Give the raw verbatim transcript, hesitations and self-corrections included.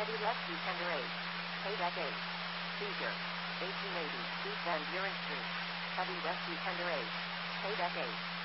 Heavy lefty tender eight. Payback eight. Seizure. eighteen eighty East Van Buren Street. Heavy lefty tender eight. Payback eight.